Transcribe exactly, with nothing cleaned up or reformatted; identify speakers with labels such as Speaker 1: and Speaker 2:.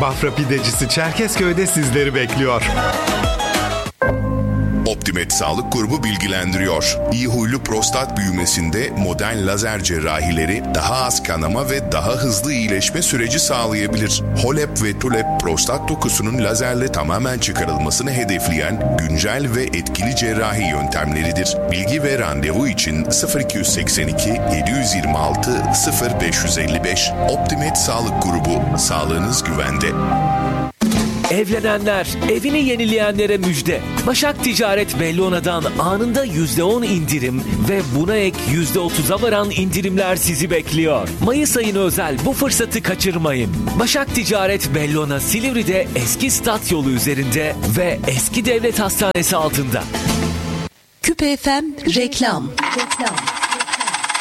Speaker 1: Bafra Pidecisi Çerkezköy'de sizleri bekliyor.
Speaker 2: Optimed Sağlık Grubu bilgilendiriyor. İyi huylu prostat büyümesinde modern lazer cerrahileri daha az kanama ve daha hızlı iyileşme süreci sağlayabilir. HOLEP ve TULEP prostat dokusunun lazerle tamamen çıkarılmasını hedefleyen güncel ve etkili cerrahi yöntemleridir. Bilgi ve randevu için sıfır iki seksen iki yedi yirmi altı sıfır beş elli beş. Optimed Sağlık Grubu. Sağlığınız güvende.
Speaker 3: Evlenenler, evini yenileyenlere müjde. Başak Ticaret Bellona'dan anında yüzde on indirim ve buna ek yüzde otuza varan indirimler sizi bekliyor. Mayıs ayına özel bu fırsatı kaçırmayın. Başak Ticaret Bellona Silivri'de eski stat yolu üzerinde ve eski devlet hastanesi altında.
Speaker 4: Küpe F M reklam. Reklam.